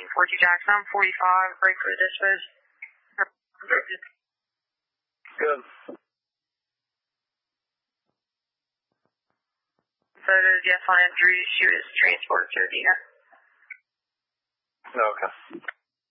42 Jackson. I'm 45. Break for the dispatch. Good. Photos, yes, on injuries. She was transported to Adina. Okay.